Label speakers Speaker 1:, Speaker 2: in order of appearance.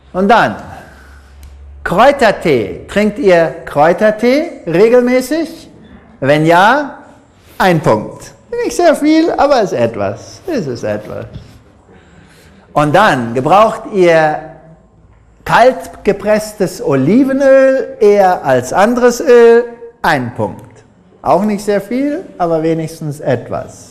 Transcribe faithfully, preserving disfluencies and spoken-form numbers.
Speaker 1: Und dann, Kräutertee. Trinkt ihr Kräutertee regelmäßig? Wenn ja, ein Punkt. Nicht sehr viel, aber es ist etwas. Es ist etwas. Und dann, gebraucht ihr kalt gepresstes Olivenöl eher als anderes Öl? Ein Punkt. Auch nicht sehr viel, aber wenigstens etwas.